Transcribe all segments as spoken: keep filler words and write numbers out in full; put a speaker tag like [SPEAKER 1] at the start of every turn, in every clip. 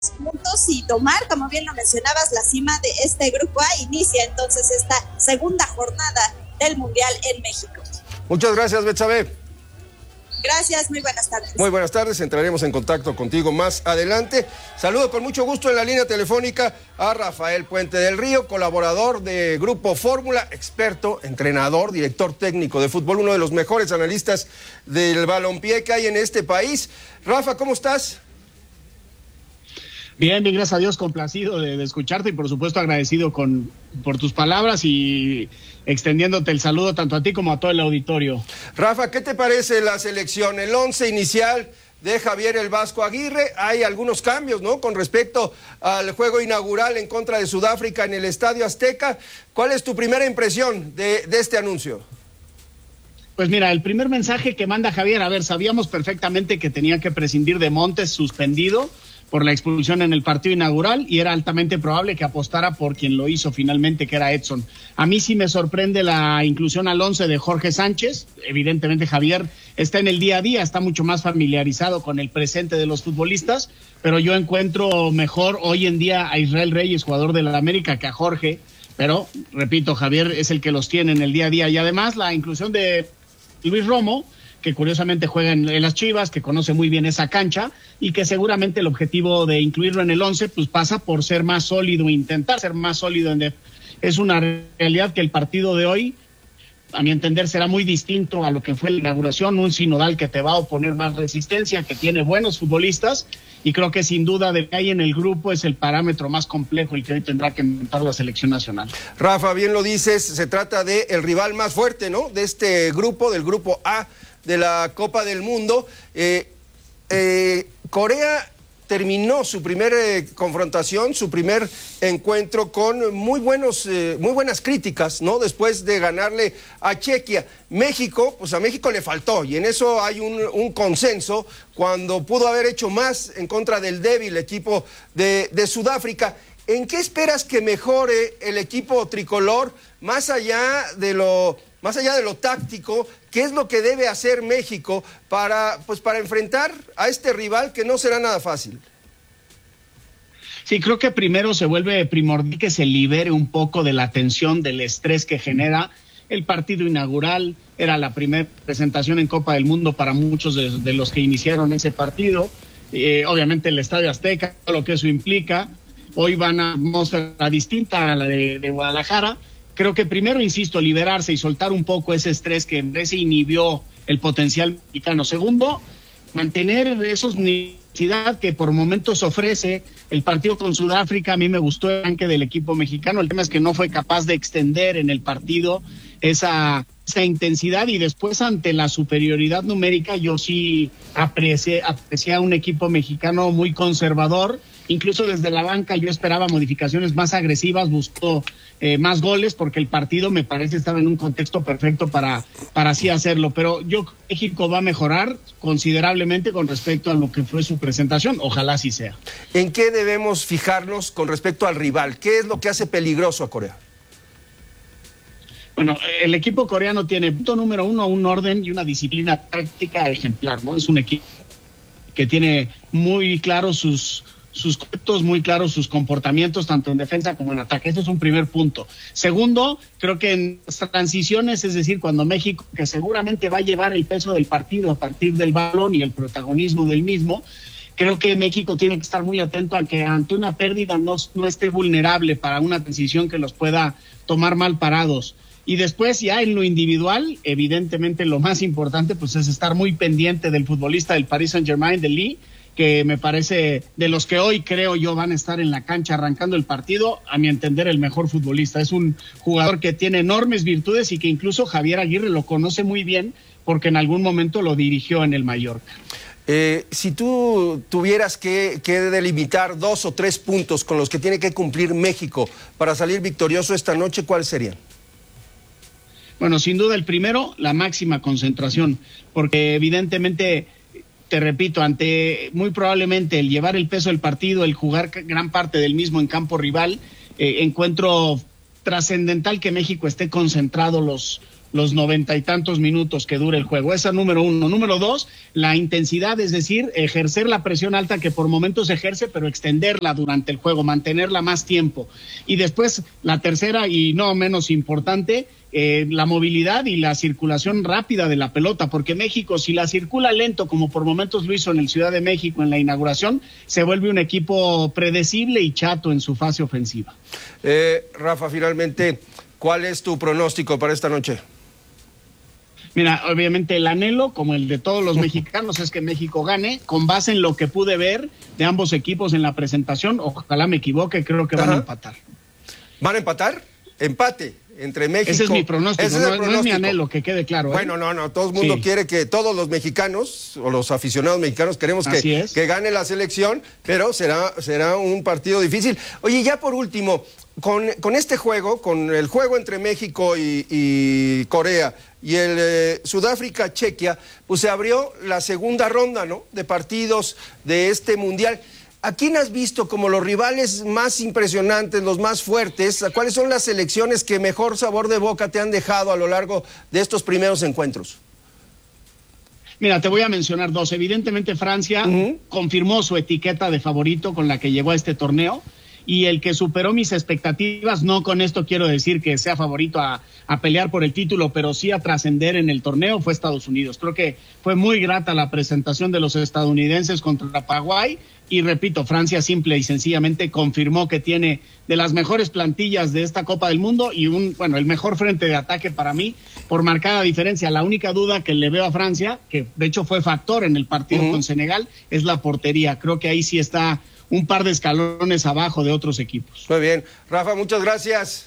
[SPEAKER 1] puntos y tomar, como bien lo mencionabas, la cima de este grupo A. Inicia entonces esta segunda jornada del Mundial en México.
[SPEAKER 2] Muchas gracias, Betsabe.
[SPEAKER 1] Gracias, muy buenas tardes.
[SPEAKER 2] Muy buenas tardes, entraremos en contacto contigo más adelante. Saludo con mucho gusto en la línea telefónica a Rafael Puente del Río, colaborador de Grupo Fórmula, experto, entrenador, director técnico de fútbol, uno de los mejores analistas del balompié que hay en este país. Rafa, ¿cómo estás?
[SPEAKER 3] Bien, bien, gracias a Dios, complacido de, de escucharte y por supuesto agradecido con, por tus palabras y extendiéndote el saludo tanto a ti como a todo el auditorio.
[SPEAKER 2] Rafa, ¿qué te parece la selección? El once inicial de Javier el Vasco Aguirre, hay algunos cambios, ¿no? Con respecto al juego inaugural en contra de Sudáfrica en el Estadio Azteca. ¿Cuál es tu primera impresión de, de este anuncio?
[SPEAKER 3] Pues mira, el primer mensaje que manda Javier, a ver, sabíamos perfectamente que tenía que prescindir de Montes, suspendido por la expulsión en el partido inaugural, y era altamente probable que apostara por quien lo hizo finalmente, que era Edson. A mí sí me sorprende la inclusión al once de Jorge Sánchez. Evidentemente Javier está en el día a día, está mucho más familiarizado con el presente de los futbolistas, pero yo encuentro mejor hoy en día a Israel Reyes, jugador de la América, que a Jorge, pero repito, Javier es el que los tiene en el día a día, y además la inclusión de Luis Romo, que curiosamente juega en, en las Chivas, que conoce muy bien esa cancha y que seguramente el objetivo de incluirlo en el once pues pasa por ser más sólido, intentar ser más sólido. En de, es una realidad que el partido de hoy, a mi entender, será muy distinto a lo que fue la inauguración, un sinodal que te va a oponer más resistencia, que tiene buenos futbolistas, y creo que sin duda de que hay en el grupo es el parámetro más complejo y que hoy tendrá que enfrentar la selección nacional.
[SPEAKER 2] Rafa, bien lo dices, se trata de el rival más fuerte, ¿no? De este grupo, del grupo A de la Copa del Mundo. Eh, eh, Corea terminó su primera eh, confrontación, su primer encuentro con muy buenos, eh, muy buenas críticas, ¿no? Después de ganarle a Chequia. México, pues a México le faltó, y en eso hay un, un consenso, cuando pudo haber hecho más en contra del débil equipo de, de Sudáfrica. ¿En qué esperas que mejore el equipo tricolor, más allá de lo, más allá de lo táctico? ¿Qué es lo que debe hacer México para, pues, para enfrentar a este rival que no será nada fácil?
[SPEAKER 3] Sí, creo que primero se vuelve primordial que se libere un poco de la tensión, del estrés que genera el partido inaugural. Era la primera presentación en Copa del Mundo para muchos de, de los que iniciaron ese partido. Eh, obviamente el Estadio Azteca, todo lo que eso implica. Hoy van a atmósfera distinta a la de, de Guadalajara. Creo que primero, insisto, liberarse y soltar un poco ese estrés que en vez se inhibió el potencial mexicano. Segundo, mantener esos necesidad que por momentos ofrece el partido con Sudáfrica. A mí me gustó el arranque del equipo mexicano. El tema es que no fue capaz de extender en el partido esa, esa intensidad, y después ante la superioridad numérica yo sí aprecié, aprecié a un equipo mexicano muy conservador. Incluso desde la banca yo esperaba modificaciones más agresivas, buscó eh, más goles, porque el partido me parece estaba en un contexto perfecto para, para así hacerlo. Pero yo creo que México va a mejorar considerablemente con respecto a lo que fue su presentación. Ojalá así sea.
[SPEAKER 2] ¿En qué debemos fijarnos con respecto al rival? ¿Qué es lo que hace peligroso a Corea?
[SPEAKER 3] Bueno, el equipo coreano tiene, punto número uno, un orden y una disciplina táctica ejemplar, ¿no? Es un equipo que tiene muy claros sus... sus conceptos, muy claros sus comportamientos, tanto en defensa como en ataque. Ese es un primer punto. Segundo, creo que en las transiciones, es decir, cuando México, que seguramente va a llevar el peso del partido a partir del balón y el protagonismo del mismo, creo que México tiene que estar muy atento a que ante una pérdida no, no esté vulnerable para una transición que los pueda tomar mal parados. Y después, ya en lo individual, evidentemente lo más importante pues es estar muy pendiente del futbolista del Paris Saint-Germain, de Lee, que me parece de los que hoy creo yo van a estar en la cancha arrancando el partido, a mi entender el mejor futbolista. Es un jugador que tiene enormes virtudes y que incluso Javier Aguirre lo conoce muy bien porque en algún momento lo dirigió en el Mallorca.
[SPEAKER 2] Eh, si tú tuvieras que, que delimitar dos o tres puntos con los que tiene que cumplir México para salir victorioso esta noche, ¿cuáles serían?
[SPEAKER 3] Bueno, sin duda el primero, la máxima concentración, porque evidentemente, te repito, ante muy probablemente el llevar el peso del partido, el jugar gran parte del mismo en campo rival, eh, encuentro trascendental que México esté concentrado los, los noventa y tantos minutos que dure el juego. Esa número uno. Número dos, la intensidad, es decir, ejercer la presión alta que por momentos ejerce, pero extenderla durante el juego, mantenerla más tiempo. Y después, la tercera y no menos importante, eh, la movilidad y la circulación rápida de la pelota, porque México, si la circula lento, como por momentos lo hizo en el Ciudad de México en la inauguración, se vuelve un equipo predecible y chato en su fase ofensiva.
[SPEAKER 2] Eh, Rafa, finalmente, ¿cuál es tu pronóstico para esta noche?
[SPEAKER 3] Mira, obviamente el anhelo, como el de todos los mexicanos, es que México gane, con base en lo que pude ver de ambos equipos en la presentación. Ojalá me equivoque, creo que Ajá. van a empatar.
[SPEAKER 2] ¿Van a empatar? Empate entre México.
[SPEAKER 3] Ese es mi pronóstico,
[SPEAKER 2] Ese
[SPEAKER 3] no,
[SPEAKER 2] es el pronóstico.
[SPEAKER 3] no es mi anhelo, que quede claro. ¿eh?
[SPEAKER 2] Bueno, no, no, todo el mundo sí. quiere que todos los mexicanos, o los aficionados mexicanos, queremos que, que gane la selección, pero será, será un partido difícil. Oye, ya por último, con, con este juego, con el juego entre México y, y Corea y el eh, Sudáfrica-Chequia, pues se abrió la segunda ronda, ¿no?, de partidos de este Mundial. ¿A quién has visto como los rivales más impresionantes, los más fuertes? ¿Cuáles son las selecciones que mejor sabor de boca te han dejado a lo largo de estos primeros encuentros?
[SPEAKER 3] Mira, te voy a mencionar dos. Evidentemente Francia uh-huh. confirmó su etiqueta de favorito con la que llegó a este torneo, y el que superó mis expectativas, no con esto quiero decir que sea favorito a, a pelear por el título, pero sí a trascender en el torneo, fue Estados Unidos. Creo que fue muy grata la presentación de los estadounidenses contra Paraguay, y repito, Francia simple y sencillamente confirmó que tiene de las mejores plantillas de esta Copa del Mundo y un, bueno, el mejor frente de ataque para mí, por marcada diferencia. La única duda que le veo a Francia, que de hecho fue factor en el partido uh-huh. con Senegal, es la portería. Creo que ahí sí está un par de escalones abajo de otros equipos.
[SPEAKER 2] Muy bien. Rafa, muchas gracias.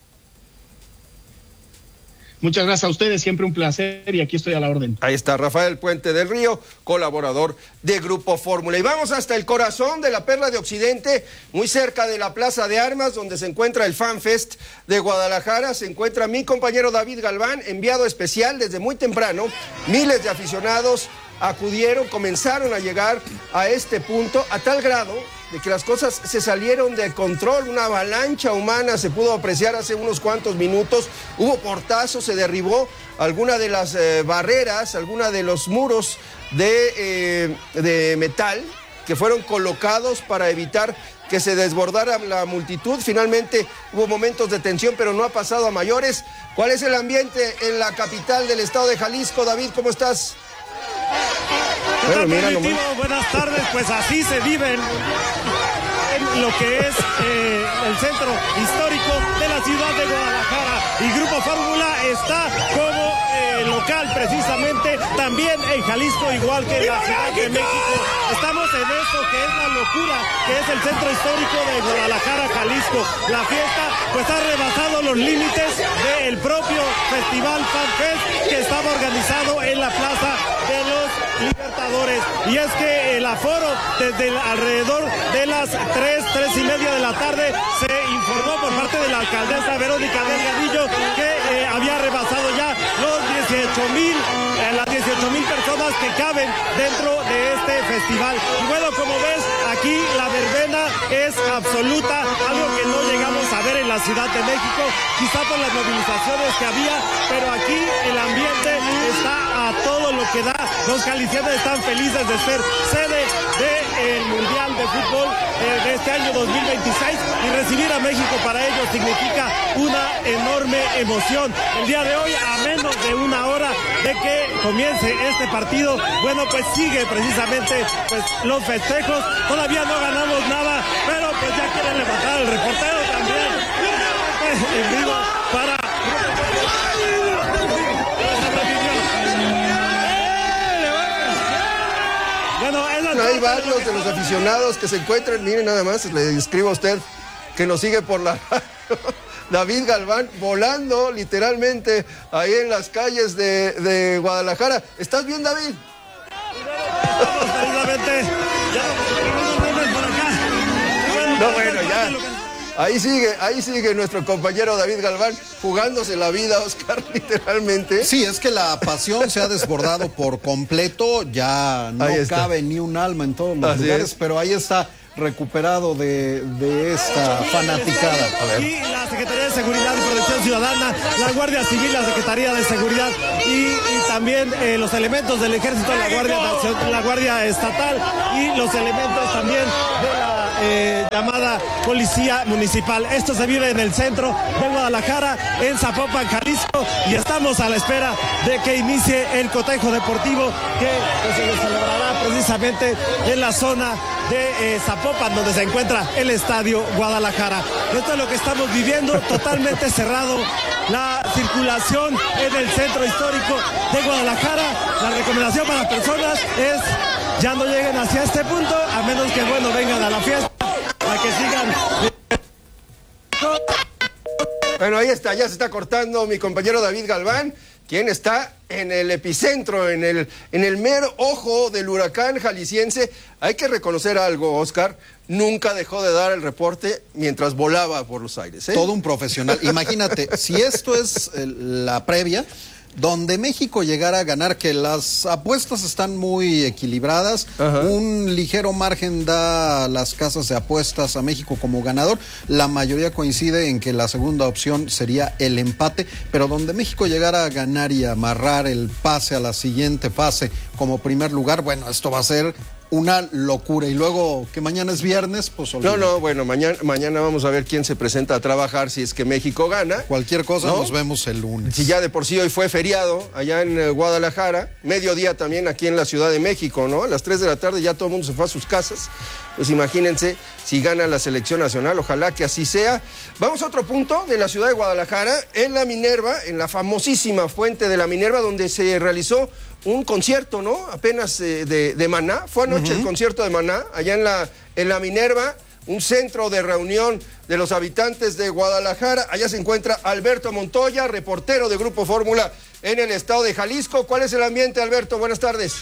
[SPEAKER 3] Muchas gracias a ustedes, siempre un placer, y aquí estoy a la orden.
[SPEAKER 2] Ahí está Rafael Puente del Río, colaborador de Grupo Fórmula. Y vamos hasta el corazón de la Perla de Occidente, muy cerca de la Plaza de Armas, donde se encuentra el Fan Fest de Guadalajara. Se encuentra mi compañero David Galván, enviado especial desde muy temprano. Miles de aficionados acudieron, comenzaron a llegar a este punto, a tal grado de que las cosas se salieron de control. Una avalancha humana se pudo apreciar hace unos cuantos minutos. Hubo portazos, se derribó alguna de las eh, barreras, alguna de los muros de, eh, de metal que fueron colocados para evitar que se desbordara la multitud. Finalmente hubo momentos de tensión, pero no ha pasado a mayores. ¿Cuál es el ambiente en la capital del estado de Jalisco? David, ¿cómo estás?
[SPEAKER 4] Bueno, mira, buenas tardes, pues así se viven en lo que es eh, el centro histórico de la ciudad de Guadalajara, y Grupo Fórmula está como eh, local precisamente también en Jalisco, igual que en la Ciudad de México. Estamos en esto que es la locura, que es el centro histórico de Guadalajara, Jalisco. La fiesta pues ha rebasado los límites del propio Festival Fan Fest que estaba organizado en la Plaza de los Libertadores, y es que el aforo desde el, alrededor de las tres, tres y media de la tarde se informó por parte de la alcaldesa Verónica Delgadillo que eh, había rebasado ya los dieciocho mil, eh, las dieciocho mil personas que caben dentro de este festival. Y bueno, como ves, aquí la verbena es absoluta, algo que no llegamos a ver en la Ciudad de México, quizá por las movilizaciones que había, pero aquí el ambiente está a todo lo que da. Los jaliscienses están felices de ser sede del Mundial de Fútbol eh, de este año dos mil veintiséis, y recibir a México para ellos significa una enorme emoción. El día de hoy, a menos de una hora de que comience este partido, bueno, pues sigue precisamente pues los festejos. Todavía no ganamos nada, pero pues ya quieren levantar el reportero también en vivo para...
[SPEAKER 2] Bueno, hay varios de los aficionados que se encuentran, miren nada más, le escribo a usted que nos sigue por la radio, David Galván, volando literalmente ahí en las calles de, de Guadalajara. ¿Estás bien, David? No, bueno, ya. Ahí sigue, ahí sigue nuestro compañero David Galván jugándose la vida, Oscar, literalmente.
[SPEAKER 5] Sí, es que la pasión se ha desbordado por completo, ya no cabe ni un alma en todos los Así lugares, es. Pero ahí está recuperado de, de esta fanaticada.
[SPEAKER 4] Y la Secretaría de Seguridad y Protección Ciudadana, la Guardia Civil, la Secretaría de Seguridad y, y también eh, los elementos del Ejército, la Guardia Nacional, la Guardia Estatal y los elementos también de la eh, llamada Policía Municipal. Esto se vive en el centro de Guadalajara, en Zapopan, Jalisco, y estamos a la espera de que inicie el cotejo deportivo que pues, se celebrará precisamente en la zona de eh, Zapopan, donde se encuentra el Estadio Guadalajara. Esto es lo que estamos viviendo, totalmente cerrado la circulación en el centro histórico de Guadalajara. La recomendación para las personas es ya no lleguen hacia este punto, a menos que, bueno, vengan a la fiesta, a que sigan.
[SPEAKER 2] Bueno, ahí está, ya se está cortando mi compañero David Galván, quien está en el epicentro, en el, en el mero ojo del huracán jalisciense. Hay que reconocer algo, Oscar, nunca dejó de dar el reporte mientras volaba por los aires, ¿eh?
[SPEAKER 5] Todo un profesional. Imagínate, si esto es eh, la previa, donde México llegara a ganar, que las apuestas están muy equilibradas, ajá, un ligero margen da a las casas de apuestas a México como ganador, la mayoría coincide en que la segunda opción sería el empate, pero donde México llegara a ganar y amarrar el pase a la siguiente fase como primer lugar, bueno, esto va a ser una locura. Y luego que mañana es viernes, pues olvídate.
[SPEAKER 2] No, no, bueno, mañana, mañana vamos a ver quién se presenta a trabajar si es que México gana.
[SPEAKER 5] Cualquier cosa, ¿no? Nos vemos el lunes.
[SPEAKER 2] Si ya de por sí hoy fue feriado allá en eh, Guadalajara, mediodía también aquí en la Ciudad de México, ¿no? A las tres de la tarde ya todo el mundo se fue a sus casas. Pues imagínense si gana la selección nacional, ojalá que así sea. Vamos a otro punto de la ciudad de Guadalajara, en la Minerva, en la famosísima fuente de la Minerva, donde se realizó un concierto, ¿no? Apenas eh, de, de Maná. Fue anoche uh-huh. el concierto de Maná, allá en la, en la Minerva, un centro de reunión de los habitantes de Guadalajara. Allá se encuentra Alberto Montoya, reportero de Grupo Fórmula en el estado de Jalisco. ¿Cuál es el ambiente, Alberto? Buenas tardes.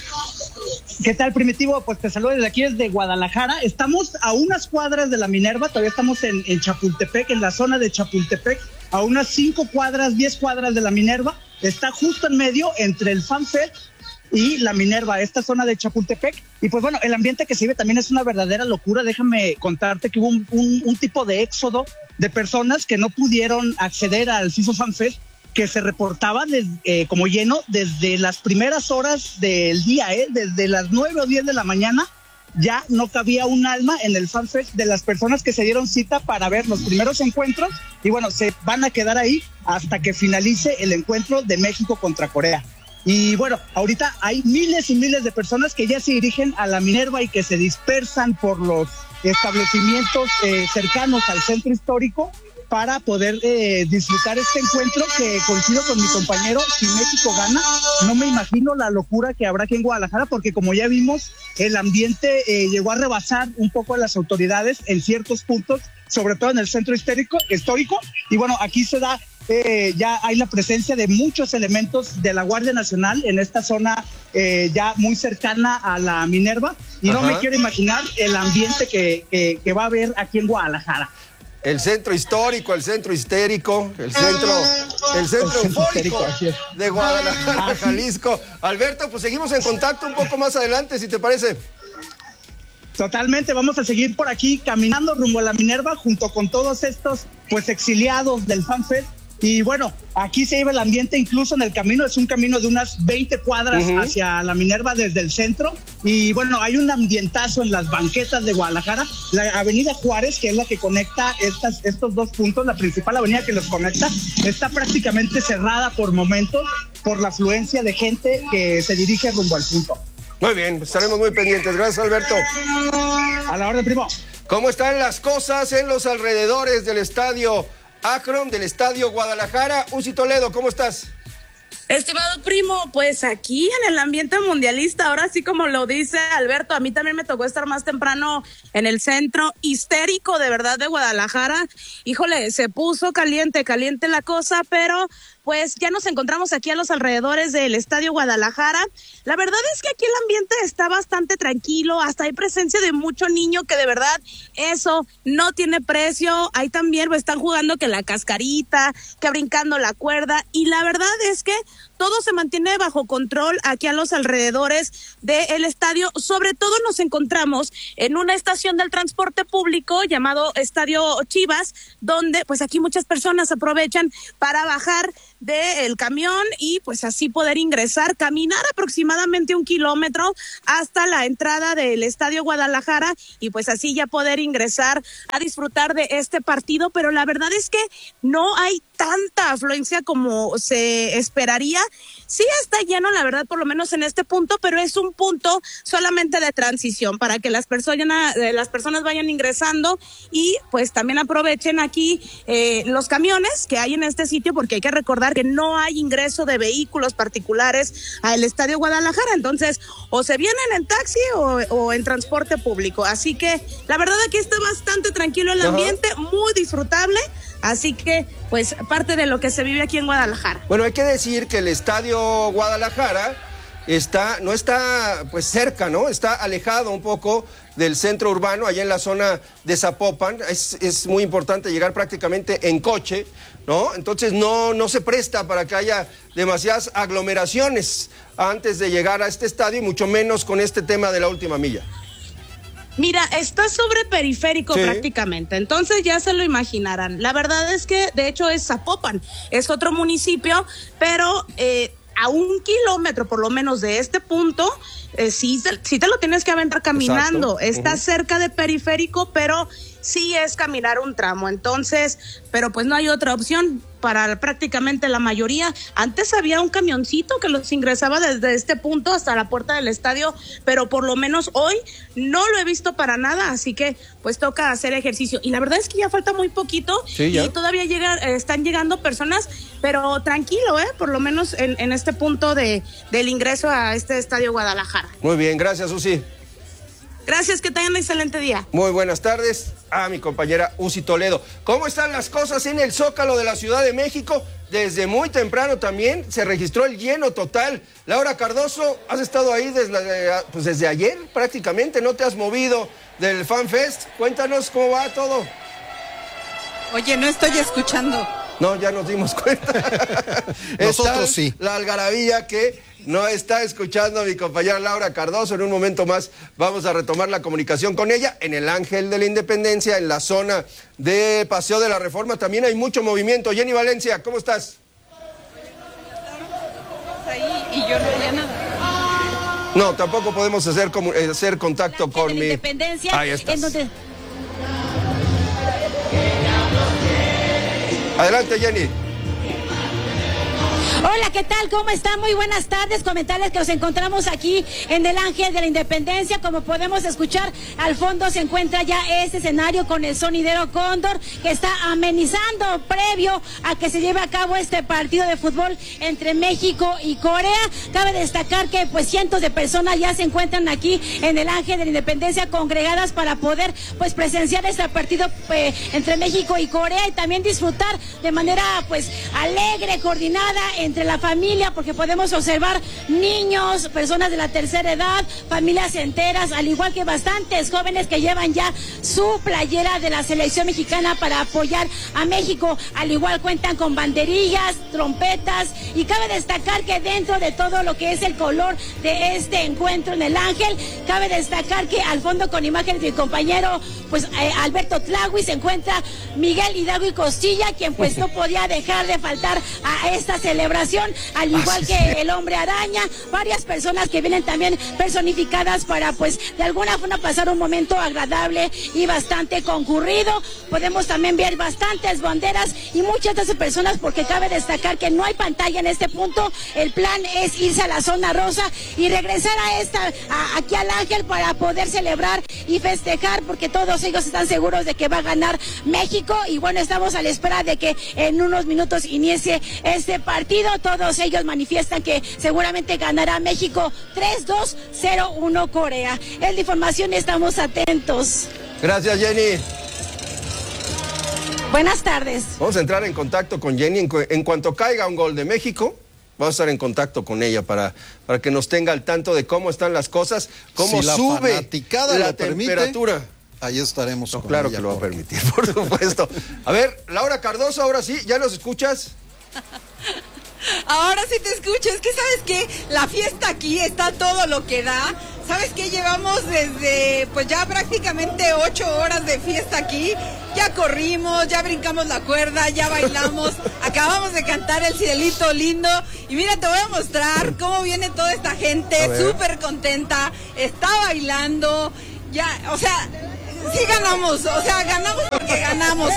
[SPEAKER 6] ¿Qué tal, Primitivo? Pues te saludo desde aquí, desde Guadalajara. Estamos a unas cuadras de la Minerva, todavía estamos en, en Chapultepec, en la zona de Chapultepec, a unas cinco cuadras, diez cuadras de la Minerva. Está justo en medio entre el FanFest y la Minerva, esta zona de Chapultepec. Y pues bueno, el ambiente que se vive también es una verdadera locura. Déjame contarte que hubo un, un, un tipo de éxodo de personas que no pudieron acceder al FIFA Fan Fest, que se reportaba des, eh, como lleno desde las primeras horas del día, eh, desde las nueve o diez de la mañana. Ya no cabía un alma en el Fan Fest de las personas que se dieron cita para ver los primeros encuentros, y bueno, se van a quedar ahí hasta que finalice el encuentro de México contra Corea. Y bueno, ahorita hay miles y miles de personas que ya se dirigen a la Minerva y que se dispersan por los establecimientos eh, cercanos al centro histórico para poder eh, disfrutar este encuentro, que coincido con mi compañero, si México gana, no me imagino la locura que habrá aquí en Guadalajara, porque como ya vimos, el ambiente eh, llegó a rebasar un poco a las autoridades en ciertos puntos, sobre todo en el centro histórico, histórico y bueno, aquí se da, eh, ya hay la presencia de muchos elementos de la Guardia Nacional en esta zona eh, ya muy cercana a la Minerva, y Ajá. no me quiero imaginar el ambiente que, que, que va a haber aquí en Guadalajara.
[SPEAKER 2] El centro histórico, el centro histérico, el centro, el centro eufórico de Guadalajara, Jalisco. Alberto, pues seguimos en contacto un poco más adelante, si te parece.
[SPEAKER 6] Totalmente, vamos a seguir por aquí caminando rumbo a la Minerva junto con todos estos pues exiliados del FanFest. Y bueno, aquí se lleva el ambiente incluso en el camino, es un camino de unas veinte cuadras uh-huh. hacia la Minerva desde el centro. Y bueno, hay un ambientazo en las banquetas de Guadalajara. La avenida Juárez, que es la que conecta estas, estos dos puntos, la principal avenida que los conecta, está prácticamente cerrada por momentos por la afluencia de gente que se dirige rumbo al punto.
[SPEAKER 2] Muy bien, estaremos muy pendientes. Gracias, Alberto.
[SPEAKER 6] A la orden, primo.
[SPEAKER 2] ¿Cómo están las cosas en los alrededores del estadio Akron, del estadio Guadalajara? Uzi Toledo, ¿cómo estás?
[SPEAKER 7] Estimado primo, pues aquí en el ambiente mundialista, ahora sí como lo dice Alberto, a mí también me tocó estar más temprano en el centro histérico de verdad de Guadalajara. Híjole, se puso caliente, caliente la cosa, pero pues ya nos encontramos aquí a los alrededores del estadio Guadalajara. La verdad es que aquí el ambiente está bastante tranquilo, hasta hay presencia de mucho niño, que de verdad eso no tiene precio. Ahí también pues, están jugando que la cascarita, que brincando la cuerda, y la verdad es que todo se mantiene bajo control aquí a los alrededores del estadio. Sobre todo nos encontramos en una estación del transporte público llamado Estadio Chivas, donde pues aquí muchas personas aprovechan para bajar del camión y pues así poder ingresar, caminar aproximadamente un kilómetro hasta la entrada del Estadio Guadalajara y pues así ya poder ingresar a disfrutar de este partido, pero la verdad es que no hay tanta afluencia como se esperaría. Sí está lleno, la verdad, por lo menos en este punto, pero es un punto solamente de transición para que las personas, eh, las personas vayan ingresando y pues también aprovechen aquí eh, los camiones que hay en este sitio, porque hay que recordar que no hay ingreso de vehículos particulares al Estadio Guadalajara, entonces o se vienen en taxi o, o en transporte público, así que la verdad aquí está bastante tranquilo el ambiente, Ajá. muy disfrutable. Así que, pues, parte de lo que se vive aquí en Guadalajara.
[SPEAKER 2] Bueno, hay que decir que el Estadio Guadalajara está, no está, pues, cerca, ¿no? Está alejado un poco del centro urbano, allá en la zona de Zapopan. Es, es muy importante llegar prácticamente en coche, ¿no? Entonces no, no se presta para que haya demasiadas aglomeraciones antes de llegar a este estadio, y mucho menos con este tema de la última milla.
[SPEAKER 7] Mira, está sobre periférico sí. prácticamente, entonces ya se lo imaginarán. La verdad es que, de hecho, es Zapopan, es otro municipio, pero eh, a un kilómetro por lo menos de este punto, eh, sí, sí te lo tienes que aventar caminando. Exacto. Está uh-huh. cerca de periférico, pero sí es caminar un tramo, entonces, pero pues no hay otra opción para prácticamente la mayoría. Antes había un camioncito que los ingresaba desde este punto hasta la puerta del estadio, pero por lo menos hoy no lo he visto para nada, así que pues toca hacer ejercicio. Y la verdad es que ya falta muy poquito sí, y todavía llega, eh, están llegando personas, pero tranquilo, eh, por lo menos en, en este punto de del ingreso a este Estadio Guadalajara.
[SPEAKER 2] Muy bien, gracias, Susi.
[SPEAKER 7] Gracias, que tengan un excelente día.
[SPEAKER 2] Muy buenas tardes a mi compañera Uzi Toledo. ¿Cómo están las cosas en el Zócalo de la Ciudad de México? Desde muy temprano también se registró el lleno total. Laura Cardoso, has estado ahí desde, pues desde ayer prácticamente, no te has movido del Fan Fest. Cuéntanos cómo va todo.
[SPEAKER 8] Oye, no estoy escuchando.
[SPEAKER 2] No, ya nos dimos cuenta.
[SPEAKER 5] Nosotros sí.
[SPEAKER 2] La algarabía que no está escuchando a mi compañera Laura Cardoso. En un momento más vamos a retomar la comunicación con ella en el Ángel de la Independencia, en la zona de Paseo de la Reforma. También hay mucho movimiento. Jenny Valencia, ¿cómo estás?
[SPEAKER 8] Ahí y yo no veía nada.
[SPEAKER 2] No, tampoco podemos hacer, hacer contacto con mi...
[SPEAKER 8] Independencia.
[SPEAKER 2] Ahí estás.
[SPEAKER 8] En donde...
[SPEAKER 2] Adelante, Jenny.
[SPEAKER 8] Hola, ¿qué tal? ¿Cómo están? Muy buenas tardes. Comentarles que nos encontramos aquí en el Ángel de la Independencia. Como podemos escuchar, al fondo se encuentra ya este escenario con el sonidero Cóndor, que está amenizando previo a que se lleve a cabo este partido de fútbol entre México y Corea. Cabe destacar que pues cientos de personas ya se encuentran aquí en el Ángel de la Independencia congregadas para poder pues presenciar este partido eh, entre México y Corea y también disfrutar de manera pues alegre, coordinada entre la familia, porque podemos observar niños, personas de la tercera edad, familias enteras, al igual que bastantes jóvenes que llevan ya su playera de la selección mexicana para apoyar a México. Al igual cuentan con banderillas, trompetas, y cabe destacar que dentro de todo lo que es el color de este encuentro en el Ángel, cabe destacar que al fondo, con imágenes de mi compañero pues eh, Alberto Tlahui, se encuentra Miguel Hidalgo y Costilla, quien pues no podía dejar de faltar a esta celebración, al igual que el Hombre Araña, varias personas que vienen también personificadas para pues de alguna forma pasar un momento agradable y bastante concurrido. Podemos también ver bastantes banderas y muchas de esas personas, porque cabe destacar que no hay pantalla en este punto. El plan es irse a la zona rosa y regresar a esta a, aquí al Ángel para poder celebrar y festejar, porque todos ellos están seguros de que va a ganar México. Y bueno, estamos a la espera de que en unos minutos inicie este partido. Todos ellos manifiestan que seguramente ganará México tres dos cero uno Corea. Es la información y estamos atentos.
[SPEAKER 2] Gracias, Jenny.
[SPEAKER 8] Buenas tardes.
[SPEAKER 2] Vamos a entrar en contacto con Jenny. En, cu en cuanto caiga un gol de México, vamos a estar en contacto con ella para, para que nos tenga al tanto de cómo están las cosas, cómo
[SPEAKER 5] si la
[SPEAKER 2] sube la temperatura.
[SPEAKER 5] Permite, ahí estaremos.
[SPEAKER 2] No,
[SPEAKER 5] con
[SPEAKER 2] claro
[SPEAKER 5] ella,
[SPEAKER 2] que lo va a
[SPEAKER 5] por...
[SPEAKER 2] permitir, por supuesto. A ver, Laura Cardoso, ahora sí, ¿ya nos escuchas?
[SPEAKER 9] Ahora sí te escucho. Es que, ¿sabes qué? La fiesta aquí está todo lo que da. ¿Sabes qué? Llevamos desde, pues ya prácticamente ocho horas de fiesta aquí. Ya corrimos, ya brincamos la cuerda, ya bailamos. Acabamos de cantar El Cielito Lindo. Y mira, te voy a mostrar cómo viene toda esta gente, súper contenta. Está bailando. Ya, o sea, sí ganamos. O sea, ganamos porque ganamos.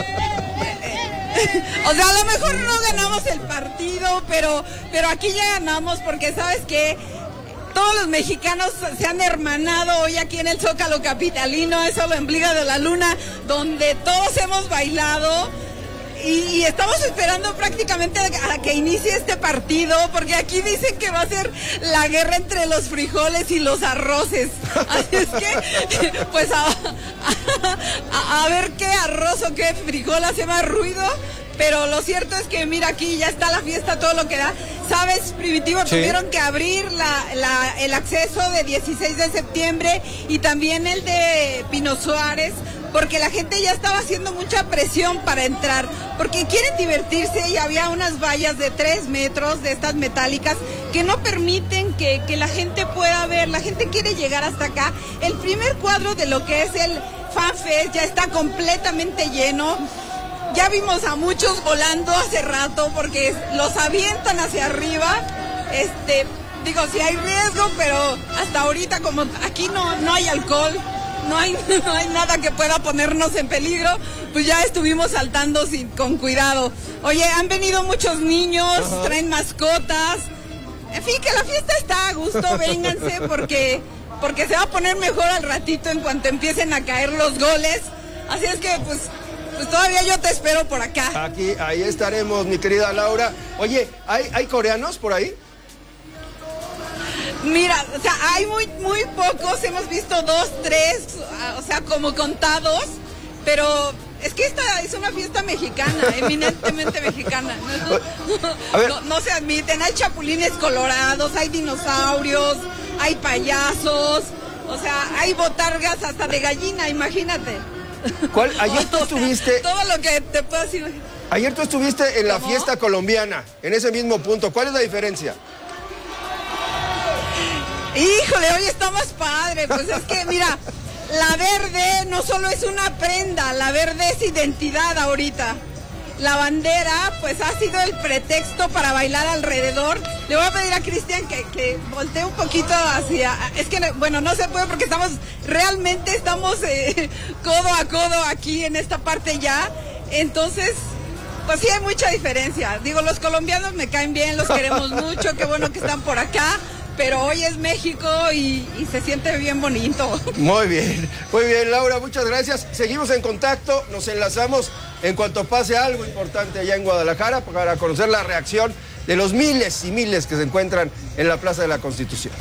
[SPEAKER 9] O sea, a lo mejor no ganamos el partido, pero, pero aquí ya ganamos porque, ¿sabes qué? Todos los mexicanos se han hermanado hoy aquí en el Zócalo capitalino, eso lo emplica de la Luna, donde todos hemos bailado y, y estamos esperando prácticamente a, a que inicie este partido, porque aquí dicen que va a ser la guerra entre los frijoles y los arroces. Así es que, pues a, a, a ver qué arroz o qué frijol hace más ruido. Pero lo cierto es que, mira, aquí ya está la fiesta, todo lo que da. ¿Sabes, Primitivo? Sí. Tuvieron que abrir la, la, el acceso de dieciséis de septiembre y también el de Pino Suárez, porque la gente ya estaba haciendo mucha presión para entrar, porque quieren divertirse y había unas vallas de tres metros de estas metálicas que no permiten que, que la gente pueda ver. La gente quiere llegar hasta acá. El primer cuadro de lo que es el FanFest ya está completamente lleno. Ya vimos a muchos volando hace rato porque los avientan hacia arriba. Este, digo, sí hay riesgo, pero hasta ahorita como aquí no, no hay alcohol, no hay, no hay nada que pueda ponernos en peligro, pues ya estuvimos saltando sin, con cuidado. Oye, han venido muchos niños, ajá, traen mascotas. En fin, que la fiesta está a gusto, vénganse porque, porque se va a poner mejor al ratito en cuanto empiecen a caer los goles. Así es que, pues... Pues todavía yo te espero por acá.
[SPEAKER 2] Aquí, ahí estaremos, mi querida Laura. Oye, ¿hay, hay coreanos por ahí?
[SPEAKER 9] Mira, o sea, hay muy, muy pocos, hemos visto dos, tres, o sea, como contados, pero es que esta es una fiesta mexicana, eminentemente mexicana. ¿No? A ver. No, no se admiten, hay chapulines colorados, hay dinosaurios, hay payasos, o sea, hay botargas hasta de gallina, imagínate.
[SPEAKER 2] ¿Cuál? Ayer tú estuviste...
[SPEAKER 9] Todo lo que te puedo decir.
[SPEAKER 2] Ayer tú estuviste en la ¿Cómo? fiesta colombiana, en ese mismo punto. ¿Cuál es la diferencia?
[SPEAKER 9] Híjole, hoy está más padre. Pues es que, mira, la verde no solo es una prenda, la verde es identidad ahorita. La bandera, pues ha sido el pretexto para bailar alrededor. Le voy a pedir a Cristian que, que voltee un poquito hacia... Es que, bueno, no se puede porque estamos... Realmente estamos eh, codo a codo aquí en esta parte ya. Entonces, pues sí hay mucha diferencia. Digo, los colombianos me caen bien, los queremos mucho. Qué bueno que están por acá. Pero hoy es México y, y se siente bien bonito.
[SPEAKER 2] Muy bien, muy bien, Laura, muchas gracias. Seguimos en contacto, nos enlazamos en cuanto pase algo importante allá en Guadalajara para conocer la reacción de los miles y miles que se encuentran en la Plaza de la Constitución.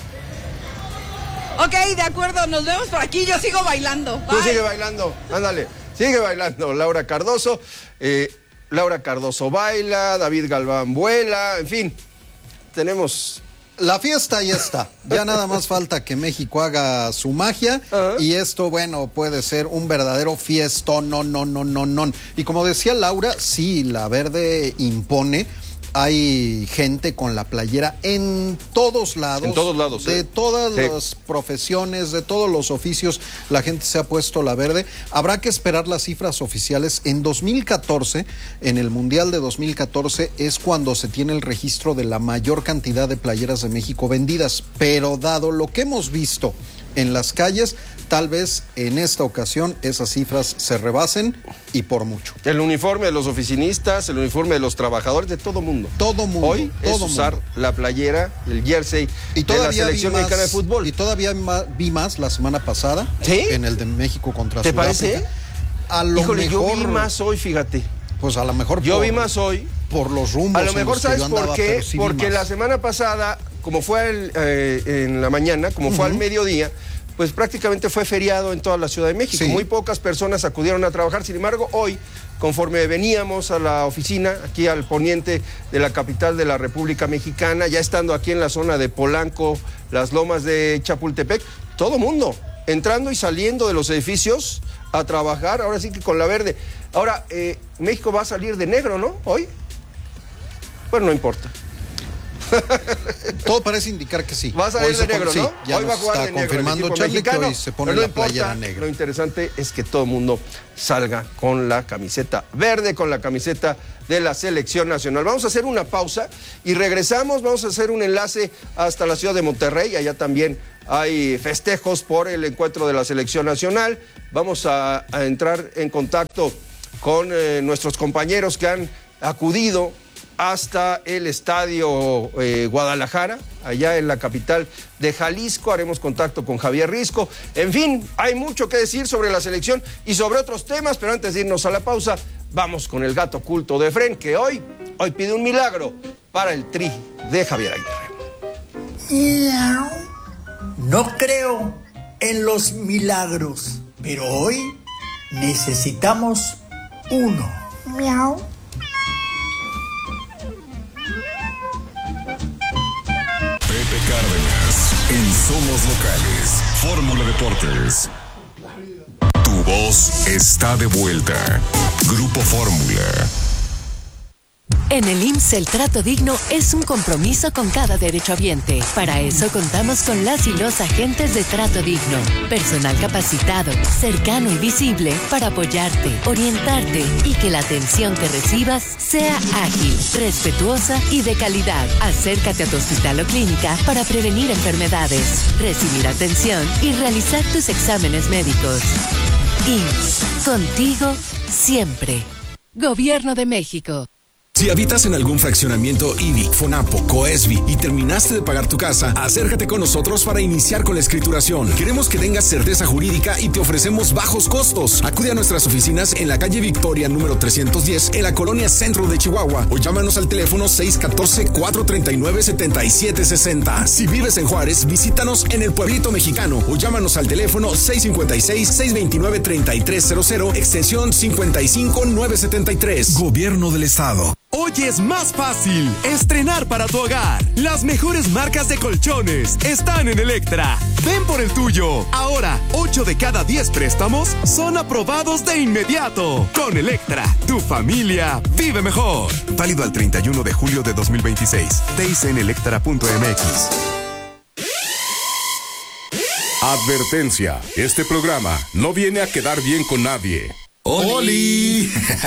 [SPEAKER 9] Ok, de acuerdo, nos vemos por aquí, yo sigo bailando. Bye.
[SPEAKER 2] Tú sigue bailando, ándale, sigue bailando, Laura Cardoso. Eh, Laura Cardoso baila, David Galván vuela, en fin, tenemos...
[SPEAKER 5] La fiesta ya está, ya nada más falta que México haga su magia. Uh-huh. Y esto, bueno, puede ser un verdadero fiestón, no, no, no, no, no. Y como decía Laura, sí, la verde impone. Hay gente con la playera en todos lados.
[SPEAKER 2] En todos lados.
[SPEAKER 5] De
[SPEAKER 2] ¿eh?
[SPEAKER 5] todas
[SPEAKER 2] sí.
[SPEAKER 5] las profesiones, de todos los oficios, la gente se ha puesto la verde. Habrá que esperar las cifras oficiales. En dos mil catorce, en el Mundial de dos mil catorce, es cuando se tiene el registro de la mayor cantidad de playeras de México vendidas. Pero dado lo que hemos visto en las calles, tal vez en esta ocasión esas cifras se rebasen y por mucho.
[SPEAKER 2] El uniforme de los oficinistas, el uniforme de los trabajadores, de todo mundo.
[SPEAKER 5] Todo mundo.
[SPEAKER 2] Hoy
[SPEAKER 5] todo
[SPEAKER 2] es usar
[SPEAKER 5] mundo.
[SPEAKER 2] la playera, el jersey y de la selección
[SPEAKER 5] más,
[SPEAKER 2] mexicana de fútbol.
[SPEAKER 5] Y todavía vi más la semana pasada,
[SPEAKER 2] ¿sí?
[SPEAKER 5] En el de México contra
[SPEAKER 2] ¿Te
[SPEAKER 5] Sudáfrica.
[SPEAKER 2] parece?
[SPEAKER 5] A lo
[SPEAKER 2] Híjole,
[SPEAKER 5] mejor,
[SPEAKER 2] yo vi más hoy, fíjate.
[SPEAKER 5] Pues a lo mejor
[SPEAKER 2] Yo
[SPEAKER 5] por,
[SPEAKER 2] vi más hoy.
[SPEAKER 5] Por los rumbos.
[SPEAKER 2] A lo mejor, ¿sabes
[SPEAKER 5] andaba,
[SPEAKER 2] por qué?
[SPEAKER 5] Sí
[SPEAKER 2] Porque la semana pasada, como fue el, eh, en la mañana, como uh-huh. fue al mediodía, pues prácticamente fue feriado en toda la Ciudad de México. Sí. Muy pocas personas acudieron a trabajar. Sin embargo, hoy, conforme veníamos a la oficina, aquí al poniente de la capital de la República Mexicana, ya estando aquí en la zona de Polanco, las lomas de Chapultepec, todo mundo entrando y saliendo de los edificios a trabajar, ahora sí que con la verde. Ahora, eh, México va a salir de negro, ¿no? Hoy. Bueno, no importa.
[SPEAKER 5] Todo parece indicar que sí.
[SPEAKER 2] Vas a ir de negro,
[SPEAKER 5] pone,
[SPEAKER 2] ¿no?
[SPEAKER 5] Sí, ya
[SPEAKER 2] hoy va a jugar
[SPEAKER 5] está
[SPEAKER 2] de negro
[SPEAKER 5] confirmando
[SPEAKER 2] el equipo
[SPEAKER 5] Charlie
[SPEAKER 2] mexicano,
[SPEAKER 5] que hoy se pone
[SPEAKER 2] pero no
[SPEAKER 5] la
[SPEAKER 2] importa,
[SPEAKER 5] playera negra.
[SPEAKER 2] Lo interesante es que todo el mundo salga con la camiseta verde, con la camiseta de la selección nacional. Vamos a hacer una pausa y regresamos. Vamos a hacer un enlace hasta la ciudad de Monterrey. Allá también hay festejos por el encuentro de la selección nacional. Vamos a, a entrar en contacto con eh, nuestros compañeros que han acudido hasta el estadio eh, Guadalajara, allá en la capital de Jalisco. Haremos contacto con Javier Risco. En fin, hay mucho que decir sobre la selección y sobre otros temas, pero antes de irnos a la pausa, vamos con el gato oculto de Efren, que hoy, hoy pide un milagro para el tri de Javier Aguirre.
[SPEAKER 10] No creo en los milagros, pero hoy necesitamos uno. Miau.
[SPEAKER 11] Pepe Cárdenas, en Somos Locales, Fórmula Deportes. Tu voz está de vuelta. Grupo Fórmula.
[SPEAKER 12] En el I M S S el trato digno es un compromiso con cada derechohabiente. Para eso contamos con las y los agentes de trato digno. Personal capacitado, cercano y visible para apoyarte, orientarte y que la atención que recibas sea ágil, respetuosa y de calidad. Acércate a tu hospital o clínica para prevenir enfermedades, recibir atención y realizar tus exámenes médicos. I M S S, contigo siempre. Gobierno de México.
[SPEAKER 13] Si habitas en algún fraccionamiento I D I, FONAPO, COESBI y terminaste de pagar tu casa, acércate con nosotros para iniciar con la escrituración. Queremos que tengas certeza jurídica y te ofrecemos bajos costos. Acude a nuestras oficinas en la calle Victoria número trescientos diez en la colonia Centro de Chihuahua o llámanos al teléfono seis uno cuatro, cuatro tres nueve, siete siete seis cero. Si vives en Juárez, visítanos en el Pueblito Mexicano o llámanos al teléfono seis cinco seis, seis dos nueve, tres tres cero cero, extensión cincuenta y cinco nueve setenta y tres. Gobierno del Estado.
[SPEAKER 14] Hoy es más fácil estrenar para tu hogar. Las mejores marcas de colchones están en Electra. Ven por el tuyo. Ahora, ocho de cada diez préstamos son aprobados de inmediato. Con Electra, tu familia vive mejor. Válido al treinta y uno de julio de dos mil veintiséis. T I C en electra punto m x.
[SPEAKER 11] Advertencia, este programa no viene a quedar bien con nadie. ¡Oli!